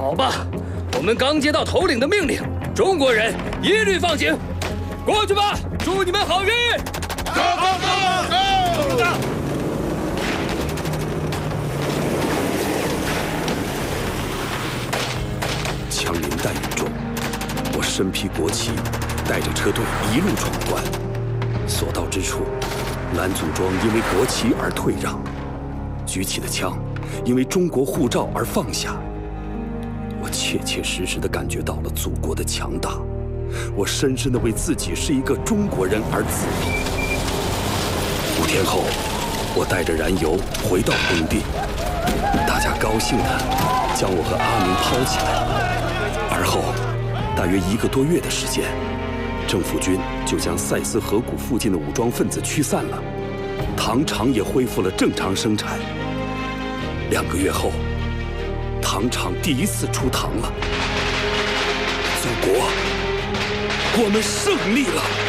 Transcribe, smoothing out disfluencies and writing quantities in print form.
好吧，我们刚接到头领的命令，中国人一律放行。过去吧，祝你们好运！ 走！ 枪林弹雨中，我身披国旗，带着车队一路闯关。所到之处，蓝祖庄因为国旗而退让，举起的枪因为中国护照而放下。我切切实实地感觉到了祖国的强大，我深深地为自己是一个中国人而自豪。5天后，我带着燃油回到工地，大家高兴地将我和阿明抛起来。而后，大约1个多月的时间，政府军就将赛斯河谷附近的武装分子驱散了，糖厂也恢复了正常生产。2个月后，糖厂第1次出糖了。祖国，我们胜利了！